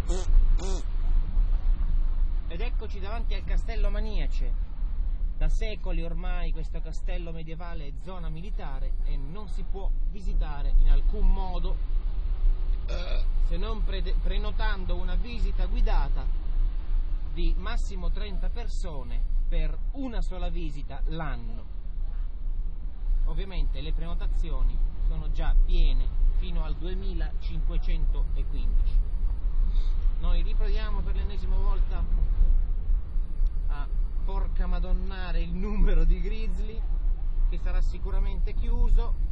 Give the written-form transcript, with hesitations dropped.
Ed eccoci davanti al Castello Maniace. Da secoli ormai questo castello medievale è zona militare e non si può visitare in alcun modo se non prenotando una visita guidata di massimo 30 persone per una sola visita l'anno. Ovviamente le prenotazioni sono già piene fino al 2515. Noi riproviamo per l'ennesima volta a porca madonnare il numero di Grizzly, che sarà sicuramente chiuso.